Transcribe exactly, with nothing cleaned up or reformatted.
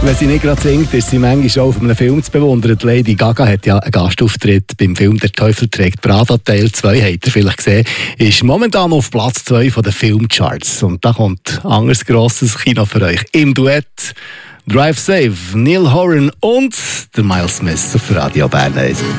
Wenn sie nicht gerade singt, ist sie manchmal auch auf einem Film zu bewundern. Lady Gaga hat ja einen Gastauftritt beim Film «Der Teufel trägt Prada» Teil zwei, habt ihr vielleicht gesehen, ist momentan auf Platz zwei der Filmcharts. Und da kommt ein anderes grosses Kino für euch. Im Duett Drive Safe, Neil Horan und der Miles Smith auf Radio Bern eins.